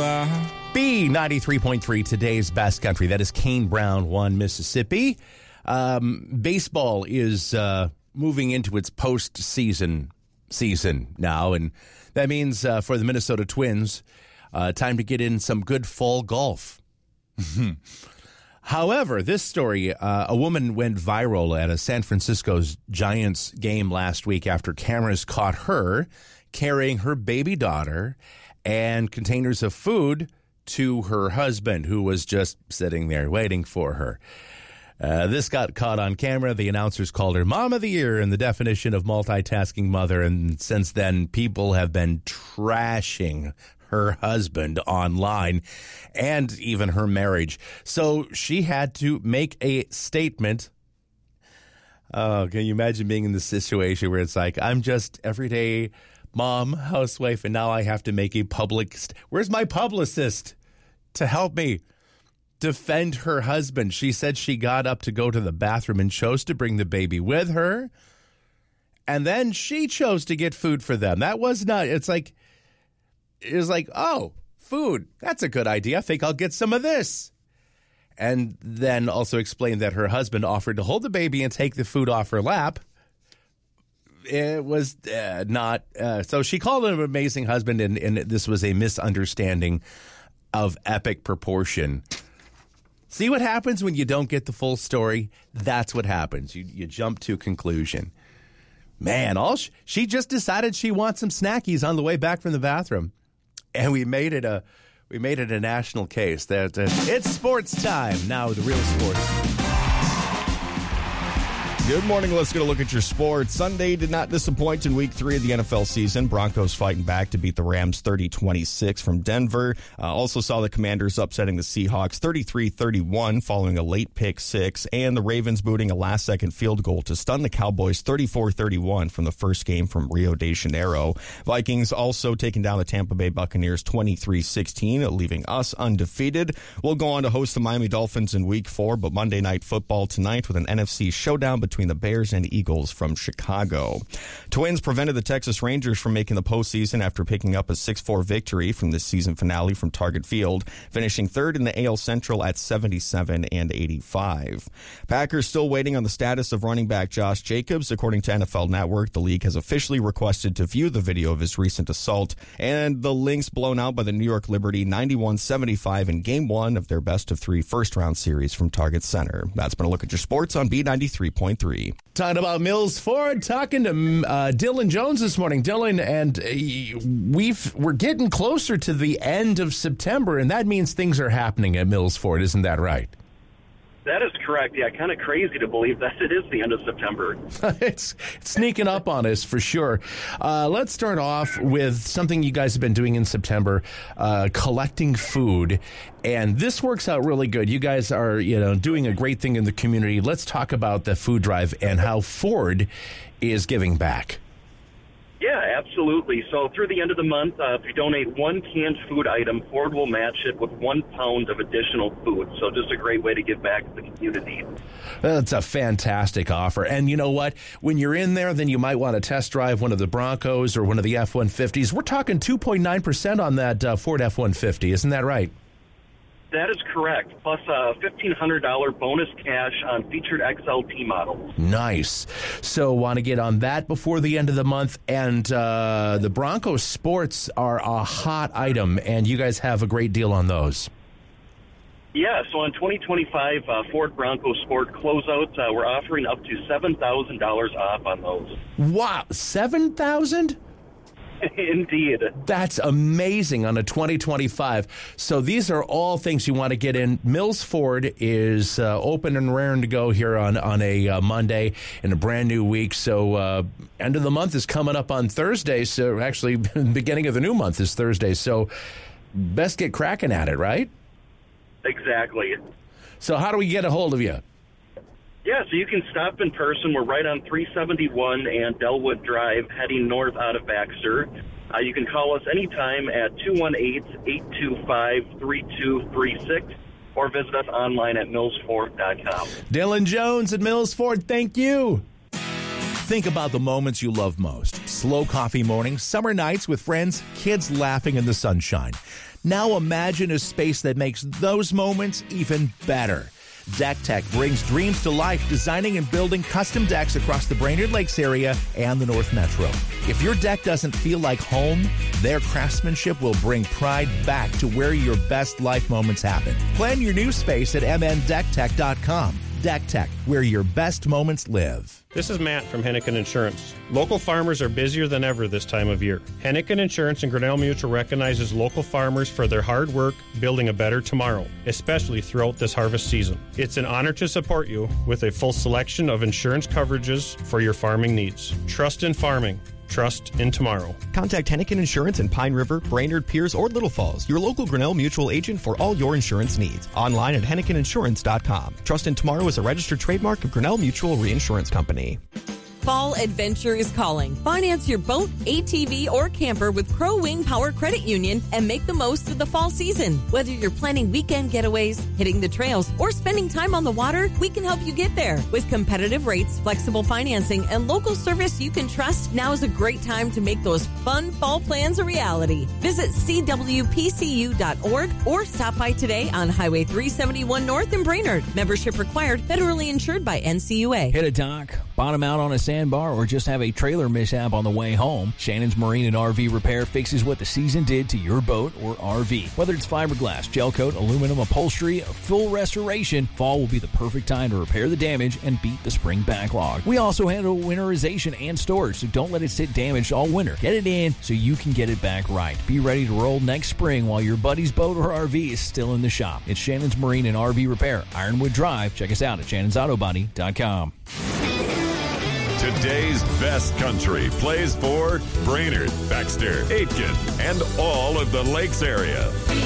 B93.3, today's best country. That is Kane Brown, 1 Mississippi. Baseball is moving into its postseason season now, and that means for the Minnesota Twins, time to get in some good fall golf. However, this story, a woman went viral at a San Francisco's Giants game last week after cameras caught her carrying her baby daughter and containers of food to her husband, who was just sitting there waiting for her. This got caught on camera. The announcers called her Mom of the Year in the definition of multitasking mother, and since then, people have been trashing her husband online and even her marriage. So she had to make a statement. Oh, can you imagine being in this situation where it's like, I'm just everyday mom, housewife, and now I have to make a public... Where's my publicist to help me defend her husband? She said she got up to go to the bathroom and chose to bring the baby with her. And then she chose to get food for them. That was not... It was like, oh, food. That's a good idea. I think I'll get some of this. And then also explained that her husband offered to hold the baby and take the food off her lap. It was not. So she called him an amazing husband, and this was a misunderstanding of epic proportion. See what happens when you don't get the full story? That's what happens. You jump to a conclusion. Man, she just decided she wants some snackies on the way back from the bathroom, and we made it a national case that it's sports time now. The real sports. Good morning. Let's get a look at your sports. Sunday did not disappoint in Week 3 of the NFL season. Broncos fighting back to beat the Rams 30-26 from Denver. Also saw the Commanders upsetting the Seahawks 33-31 following a late pick six, and the Ravens booting a last-second field goal to stun the Cowboys 34-31 from the first game from Rio de Janeiro. Vikings also taking down the Tampa Bay Buccaneers 23-16, leaving us undefeated. We'll go on to host the Miami Dolphins in Week 4, but Monday Night Football tonight with an NFC showdown between the Bears and Eagles from Chicago. Twins prevented the Texas Rangers from making the postseason after picking up a 6-4 victory from the season finale from Target Field, finishing third in the AL Central at 77-85. Packers still waiting on the status of running back Josh Jacobs. According to NFL Network, the league has officially requested to view the video of his recent assault, and the Lynx blown out by the New York Liberty 91-75 in Game 1 of their best-of-3 first-round series from Target Center. That's been a look at your sports on B93.3. Talking about Mills Ford, talking to Dylan Jones this morning. Dylan, and we're getting closer to the end of September, and that means things are happening at Mills Ford. Isn't that right? That is correct. Yeah, kind of crazy to believe that it is the end of September. It's sneaking up on us for sure. Let's start off with something you guys have been doing in September, collecting food. And this works out really good. You guys are, doing a great thing in the community. Let's talk about the food drive and how Ford is giving back. Yeah, absolutely. So through the end of the month, if you donate one canned food item, Ford will match it with 1 pound of additional food. So just a great way to give back to the community. That's a fantastic offer. And you know what? When you're in there, then you might want to test drive one of the Broncos or one of the F-150s. We're talking 2.9% on that Ford F-150. Isn't that right? That is correct, plus a $1,500 bonus cash on featured XLT models. Nice. So want to get on that before the end of the month. And the Broncos sports are a hot item, and you guys have a great deal on those. Yeah, so on 2025 Ford Bronco Sport closeouts, we're offering up to $7,000 off on those. Wow, $7,000? Indeed. That's amazing on a 2025. So these are all things you want to get in. Mills Ford is open and raring to go here on a Monday in a brand new week. So end of the month is coming up on Thursday. So actually, beginning of the new month is Thursday. So best get cracking at it, right? Exactly. So how do we get a hold of you? Yeah, so you can stop in person. We're right on 371 and Delwood Drive, heading north out of Baxter. You can call us anytime at 218-825-3236 or visit us online at millsford.com. Dylan Jones at Mills Ford, thank you. Think about the moments you love most. Slow coffee mornings, summer nights with friends, kids laughing in the sunshine. Now imagine a space that makes those moments even better. Deck Tech brings dreams to life, designing and building custom decks across the Brainerd Lakes area and the North Metro. If your deck doesn't feel like home, their craftsmanship will bring pride back to where your best life moments happen. Plan your new space at mndecktech.com. Deck Tech, where your best moments live. This is Matt from Henniken Insurance. Local farmers are busier than ever this time of year. Henniken Insurance and Grinnell Mutual recognizes local farmers for their hard work building a better tomorrow, especially throughout this harvest season. It's an honor to support you with a full selection of insurance coverages for your farming needs. Trust in farming. Trust in tomorrow. Contact Henniken Insurance in Pine River, Brainerd, Pierce, or Little Falls, your local Grinnell Mutual agent for all your insurance needs. Online at HennikenInsurance.com. Trust in Tomorrow is a registered trademark of Grinnell Mutual Reinsurance Company. Fall adventure is calling. Finance your boat, ATV, or camper with Crow Wing Power Credit Union and make the most of the fall season. Whether you're planning weekend getaways, hitting the trails, or spending time on the water, we can help you get there. With competitive rates, flexible financing, and local service you can trust, now is a great time to make those fun fall plans a reality. Visit cwpcu.org or stop by today on Highway 371 North in Brainerd. Membership required, federally insured by NCUA. Hit a dock, bottom out on a sandbar, or just have a trailer mishap on the way home, Shannon's Marine and RV Repair fixes what the season did to your boat or RV. Whether it's fiberglass, gel coat, aluminum upholstery, full restoration, fall will be the perfect time to repair the damage and beat the spring backlog. We also handle winterization and storage, so don't let it sit damaged all winter. Get it in so you can get it back right. Be ready to roll next spring while your buddy's boat or RV is still in the shop. It's Shannon's Marine and RV Repair, Ironwood Drive. Check us out at shannonsautobody.com. Today's best country plays for Brainerd, Baxter, Aitkin, and all of the Lakes area.